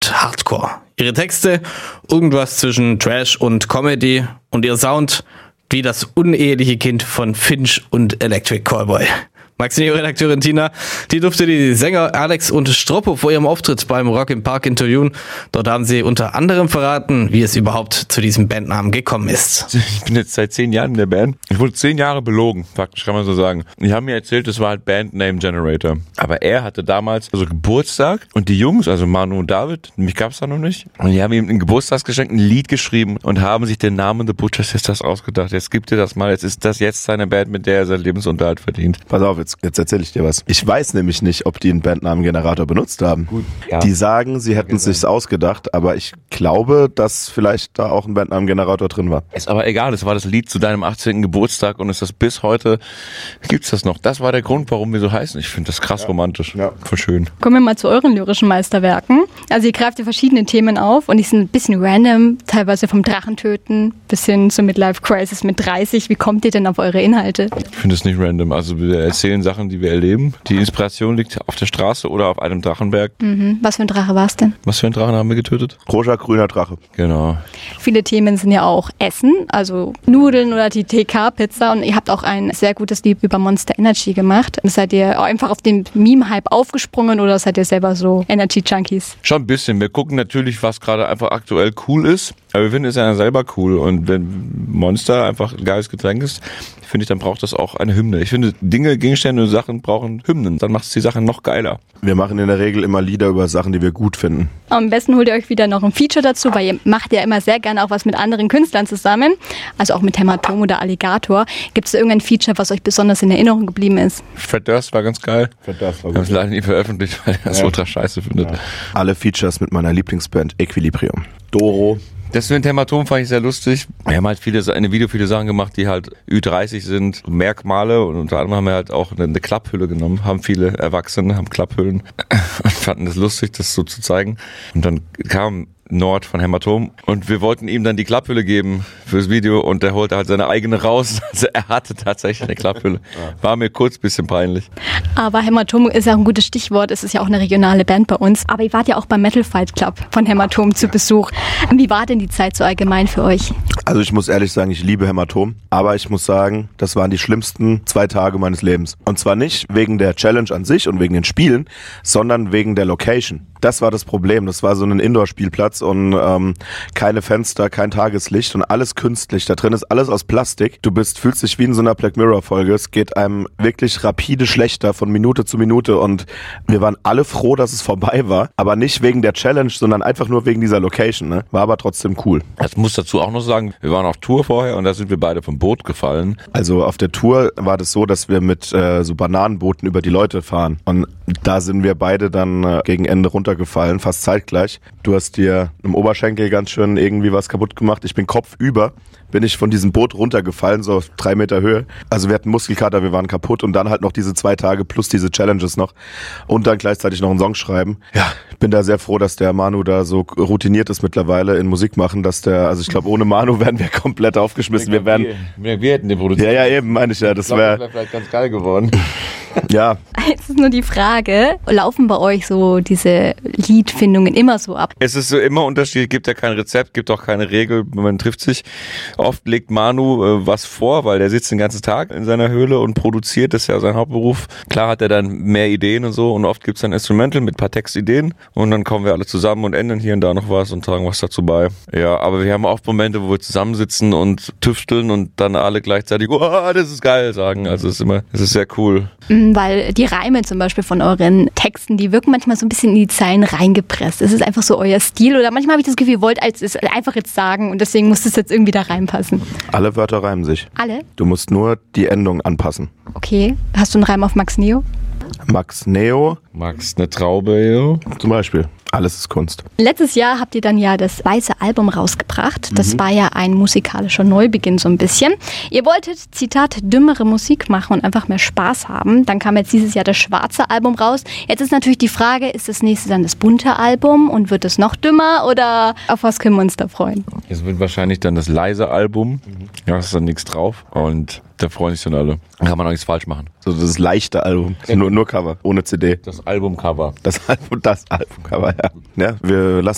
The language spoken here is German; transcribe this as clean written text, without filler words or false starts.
und Hardcore. Ihre Texte irgendwas zwischen Trash und Comedy und ihr Sound wie das uneheliche Kind von Finch und Electric Callboy. Maxi-Neo-Redakteurin Tina, die durfte die Sänger Alex und Stroppo vor ihrem Auftritt beim Rock im Park interviewen. Dort haben sie unter anderem verraten, wie es überhaupt zu diesem Bandnamen gekommen ist. Ich bin jetzt seit 10 Jahren in der Band. Ich wurde 10 Jahre belogen, faktisch kann man so sagen. Die haben mir erzählt, es war halt Band Name Generator. Aber er hatte damals Geburtstag und die Jungs, also Manu und David, mich gab's da noch nicht, und die haben ihm ein Geburtstagsgeschenk, ein Lied geschrieben und haben sich den Namen The Butcher Sisters ausgedacht. Jetzt gibt ihr das mal, jetzt ist das jetzt seine Band, mit der er seinen Lebensunterhalt verdient. Pass auf, jetzt erzähle ich dir was. Ich weiß nämlich nicht, ob die einen Bandnamen-Generator benutzt haben. Gut, ja. Die sagen, sie hätten es sich ausgedacht, aber ich glaube, dass vielleicht da auch ein Bandnamen-Generator drin war. Ist aber egal, es war das Lied zu deinem 18. Geburtstag und ist das bis heute, gibt's das noch. Das war der Grund, warum wir so heißen. Ich finde das krass romantisch. Ja. Voll schön. Kommen wir mal zu euren lyrischen Meisterwerken. Also ihr greift ja verschiedene Themen auf und die sind ein bisschen random, teilweise vom Drachentöten bis hin zur Midlife Crisis mit 30. Wie kommt ihr denn auf eure Inhalte? Ich finde es nicht random. Also wir erzählen Sachen, die wir erleben. Die Inspiration liegt auf der Straße oder auf einem Drachenberg. Was für ein Drache war es denn? Was für einen Drachen haben wir getötet? Rosa, grüner Drache. Genau. Viele Themen sind ja auch Essen, also Nudeln oder die TK-Pizza. Und ihr habt auch ein sehr gutes Lied über Monster Energy gemacht. Seid ihr einfach auf den Meme-Hype aufgesprungen oder seid ihr selber so Energy-Junkies? Schon ein bisschen. Wir gucken natürlich, was gerade einfach aktuell cool ist. Aber wir finden es ja selber cool. Und wenn Monster einfach ein geiles Getränk ist, finde ich, dann braucht das auch eine Hymne. Ich finde, Dinge, Gegenstände und Sachen brauchen Hymnen. Dann macht es die Sache noch geiler. Wir machen in der Regel immer Lieder über Sachen, die wir gut finden. Am besten holt ihr euch wieder noch ein Feature dazu, weil ihr macht ja immer sehr gerne auch was mit anderen Künstlern zusammen. Also auch mit Hämatom oder Alligator. Gibt es irgendein Feature, was euch besonders in Erinnerung geblieben ist? Fred Durst war ganz geil. Fred Durst war Wir haben es leider nie veröffentlicht, weil er es ultra scheiße findet. Ja. Alle Features mit meiner Lieblingsband Equilibrium. Doro. Das mit Hämatom fand ich sehr lustig. Wir haben halt in dem Video viele Sachen gemacht, die halt Ü30 sind, Merkmale, und unter anderem haben wir halt auch eine Klapphülle genommen, haben viele Erwachsene, haben Klapphüllen und fanden das lustig, das so zu zeigen. Und dann kam Nord von Hämatom und wir wollten ihm dann die Klapphülle geben fürs Video und der holte halt seine eigene raus. Also er hatte tatsächlich eine Klapphülle. War mir kurz ein bisschen peinlich. Aber Hämatom ist ja ein gutes Stichwort. Es ist ja auch eine regionale Band bei uns. Aber ihr wart ja auch beim Metal Fight Club von Hämatom zu Besuch. Wie war denn die Zeit so allgemein für euch? Also ich muss ehrlich sagen, ich liebe Hämatom, aber ich muss sagen, das waren die schlimmsten 2 Tage meines Lebens. Und zwar nicht wegen der Challenge an sich und wegen den Spielen, sondern wegen der Location. Das war das Problem. Das war so ein Indoor-Spielplatz und keine Fenster, kein Tageslicht und alles künstlich. Da drin ist alles aus Plastik. Du fühlst dich wie in so einer Black Mirror-Folge. Es geht einem wirklich rapide schlechter von Minute zu Minute und wir waren alle froh, dass es vorbei war. Aber nicht wegen der Challenge, sondern einfach nur wegen dieser Location. Ne? War aber trotzdem cool. Ich muss dazu auch noch sagen, wir waren auf Tour vorher und da sind wir beide vom Boot gefallen. Also auf der Tour war das so, dass wir mit so Bananenbooten über die Leute fahren. Und da sind wir beide dann gegen Ende runtergefallen, fast zeitgleich. Du hast dir im Oberschenkel ganz schön irgendwie was kaputt gemacht. Ich bin kopfüber, bin ich von diesem Boot runtergefallen, so auf 3 Meter Höhe. Also wir hatten Muskelkater, wir waren kaputt und dann halt noch diese 2 Tage plus diese Challenges noch und dann gleichzeitig noch einen Song schreiben. Ja, ich bin da sehr froh, dass der Manu da so routiniert ist mittlerweile in Musik machen, dass also ich glaube, ohne Manu wären wir komplett aufgeschmissen. Wir hätten den produziert. Ja, eben, meine ich ja. Das wäre vielleicht ganz geil geworden. Ja. Jetzt ist nur die Frage, laufen bei euch so diese Liedfindungen immer so ab? Es ist so immer unterschiedlich, gibt ja kein Rezept, gibt auch keine Regel, man trifft sich. Oft legt Manu was vor, weil der sitzt den ganzen Tag in seiner Höhle und produziert, das ist ja sein Hauptberuf. Klar hat er dann mehr Ideen und so und oft gibt's dann Instrumental mit ein paar Textideen und dann kommen wir alle zusammen und ändern hier und da noch was und tragen was dazu bei. Ja, aber wir haben oft Momente, wo wir zusammensitzen und tüfteln und dann alle gleichzeitig, oh, das ist geil, sagen. Also es ist sehr cool. Weil die Reime zum Beispiel von euren Texten, die wirken manchmal so ein bisschen in die Zeilen reingepresst. Ist es einfach so euer Stil oder manchmal habe ich das Gefühl, ihr wollt es einfach jetzt sagen und deswegen muss es jetzt irgendwie da reinpassen? Alle Wörter reimen sich. Alle? Du musst nur die Endung anpassen. Okay. Hast du einen Reim auf Max Neo? Max Neo. Max eine Traube, jo. Zum Beispiel. Alles ist Kunst. Letztes Jahr habt ihr dann ja das weiße Album rausgebracht. Das war ja ein musikalischer Neubeginn so ein bisschen. Ihr wolltet, Zitat, dümmere Musik machen und einfach mehr Spaß haben. Dann kam jetzt dieses Jahr das schwarze Album raus. Jetzt ist natürlich die Frage, ist das nächste dann das bunte Album und wird es noch dümmer oder auf was können wir uns da freuen? Es wird wahrscheinlich dann das leise Album. Ja, da ist dann nichts drauf und da freuen sich dann alle. Da kann man auch nichts falsch machen. So das leichte Album. Nur Cover, ohne CD. Das Albumcover. Das Albumcover, ja. Wir lassen